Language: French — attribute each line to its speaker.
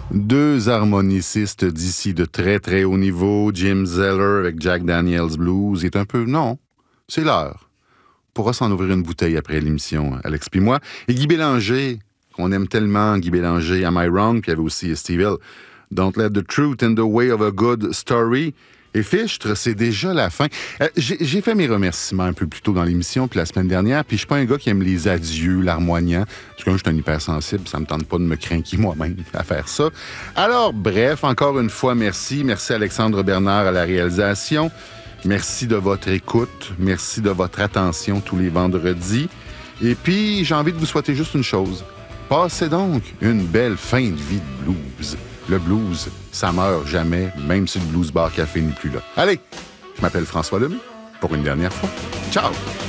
Speaker 1: Deux harmonicistes d'ici de très très haut niveau, Jim Zeller avec Jack Daniels Blues, est un peu... Non, c'est l'heure. On pourra s'en ouvrir une bouteille après l'émission, Alex puis moi. Et Guy Bélanger, qu'on aime tellement, Guy Bélanger, Am I Wrong? Puis il y avait aussi Steve Hill, Don't Let the Truth in the Way of a Good Story. Et Fichtre, c'est déjà la fin. J'ai fait mes remerciements un peu plus tôt dans l'émission, puis la semaine dernière, puis je suis pas un gars qui aime les adieux, larmoignants, parce que moi, je suis un hypersensible, ça me tente pas de me craquer moi-même à faire ça. Alors, bref, encore une fois, merci. Merci Alexandre Bernard à la réalisation. Merci de votre écoute. Merci de votre attention tous les vendredis. Et puis, j'ai envie de vous souhaiter juste une chose. Passez donc une belle fin de vie de blues. Le blues, ça meurt jamais, même si le Blues Bar Café n'est plus là. Allez, je m'appelle François Lemay, pour une dernière fois. Ciao!